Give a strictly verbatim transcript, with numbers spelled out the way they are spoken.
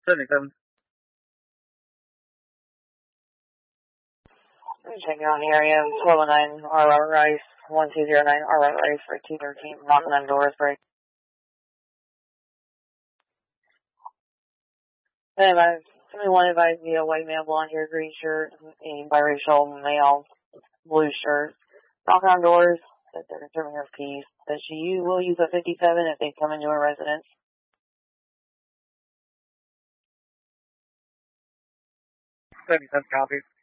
seventy-seven. Checking on the area, twelve oh nine, R. Robert Rice, one two zero nine, R. Robert Rice for two thirteen, knocking on doors, break. Advise, twenty-one advised via white male, blonde hair, green shirt, a biracial male, blue shirt, knocking on doors, that they're serving her peace, that she will use a fifty-seven if they come into a residence. seventy-seven copies.